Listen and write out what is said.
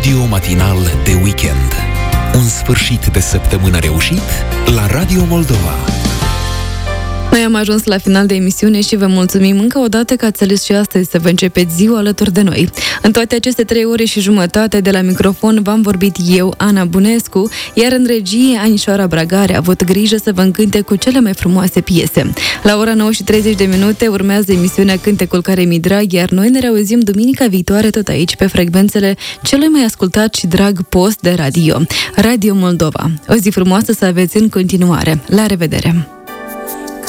Radio matinal de weekend. Un sfârșit de săptămână reușit la Radio Moldova. Noi am ajuns la final de emisiune și vă mulțumim încă o dată că ați ales și astăzi să vă începeți ziua alături de noi. În toate aceste 3 ore și jumătate de la microfon v-am vorbit eu, Ana Bunescu, iar în regie Anișoara Bragare a avut grijă să vă încânte cu cele mai frumoase piese. La ora 9:30 urmează emisiunea Cântecul care mi drag, iar noi ne reauzim duminica viitoare tot aici pe frecvențele celui mai ascultat și drag post de radio, Radio Moldova. O zi frumoasă să aveți în continuare. La revedere!